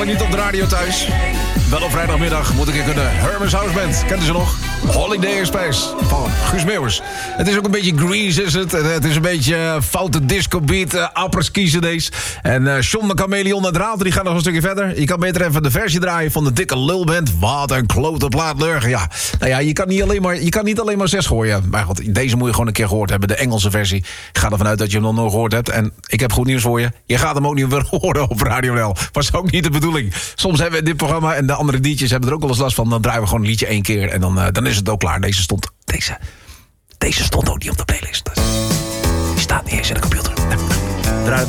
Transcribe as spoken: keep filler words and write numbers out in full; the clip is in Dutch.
Niet op de radio thuis. Wel op vrijdagmiddag moet ik in kunnen. Hermes House Band, kent u ze nog? Holiday Express van Guus Meeuwers. Het is ook een beetje Grease, is het. Het is een beetje uh, foute disco beat, uh, apres-ski cd's. En uh, John de Chameleon en Draalte, die gaan nog een stukje verder. Je kan beter even de versie draaien van de dikke lulband. Wat een klote plaat lurgen, ja. Nou ja, je kan niet alleen maar, je kan niet alleen maar zes gooien. Maar goed, deze moet je gewoon een keer gehoord hebben. De Engelse versie. Ik ga ervan uit dat je hem nog nooit gehoord hebt. En ik heb goed nieuws voor je. Je gaat hem ook niet weer horen op Radio L. Was ook niet de bedoeling. Soms hebben we dit programma en de andere D J's hebben er ook wel eens last van. Dan draaien we gewoon een liedje één keer en dan, uh, dan is het ook klaar. Deze stond, deze, deze stond ook niet op de playlist. Dus die staat niet eens in de computer. Draai